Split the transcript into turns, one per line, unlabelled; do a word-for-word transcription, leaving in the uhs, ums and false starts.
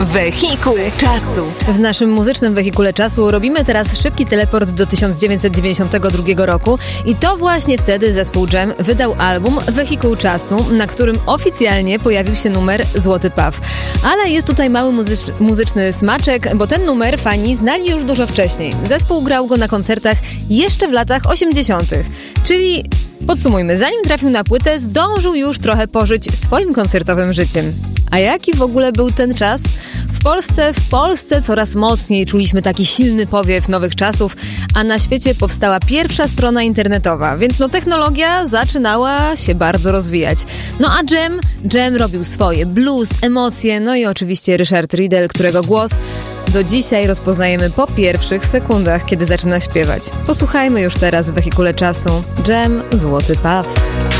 Wehikuł czasu.
W naszym muzycznym wehikule czasu robimy teraz szybki teleport do tysiąc dziewięćset dziewięćdziesiątego drugiego roku i to właśnie wtedy zespół Dżem wydał album Wehikuł czasu, na którym oficjalnie pojawił się numer Złoty Paw. Ale jest tutaj mały muzycz- muzyczny smaczek, bo ten numer fani znali już dużo wcześniej. Zespół grał go na koncertach jeszcze w latach osiemdziesiątych. Czyli podsumujmy, zanim trafił na płytę, zdążył już trochę pożyć swoim koncertowym życiem. A jaki w ogóle był ten czas? W Polsce, w Polsce coraz mocniej czuliśmy taki silny powiew nowych czasów, a na świecie powstała pierwsza strona internetowa, więc no technologia zaczynała się bardzo rozwijać. No a Dżem, Dżem robił swoje, blues, emocje, no i oczywiście Ryszard Riedel, którego głos do dzisiaj rozpoznajemy po pierwszych sekundach, kiedy zaczyna śpiewać. Posłuchajmy już teraz w wehikule czasu Dżem, Złoty Paw.